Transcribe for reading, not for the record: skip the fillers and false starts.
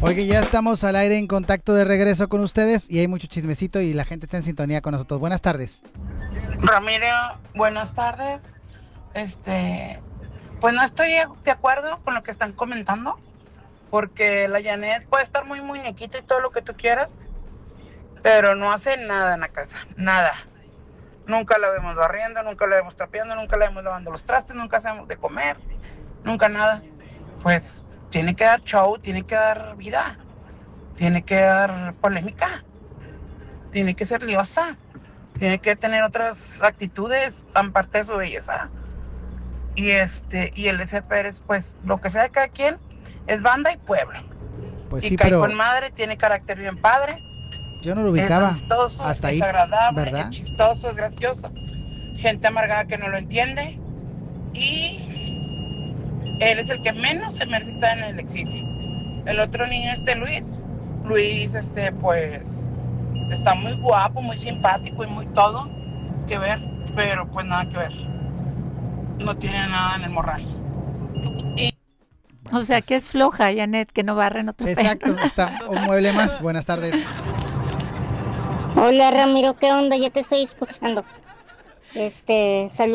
Oye, ya estamos al aire en contacto de regreso con ustedes y hay mucho chismecito y la gente está en sintonía con nosotros. Buenas tardes. Ramiro, buenas tardes. Pues no estoy de acuerdo con lo que están comentando, porque la Janet puede estar muy muñequita y todo lo que tú quieras, pero no hace nada en la casa, nada. Nunca la vemos barriendo, nunca la vemos trapeando, nunca la vemos lavando los trastes, nunca hacemos de comer, nunca nada. Pues tiene que dar show, tiene que dar vida, tiene que dar polémica, tiene que ser liosa, tiene que tener otras actitudes aparte de su belleza. Y el S. Pérez, pues lo que sea de cada quien es banda y pueblo. Pues Y sí, cae pero con madre, tiene carácter bien padre, yo no lo es ubicaba amistoso, hasta es ahí, agradable, es ¿verdad? chistoso, es gracioso. Gente amargada que no lo entiende. Y él es el que menos se merece estar en el exilio. El otro niño, Luis, pues está muy guapo, muy simpático y muy todo que ver, pero pues nada que ver. No tiene nada en el morral. Y O sea que es floja, Janet, que no barre, no trapea. Exacto, está un mueble más. Buenas tardes. Hola Ramiro, ¿qué onda? Ya te estoy escuchando. Saludos.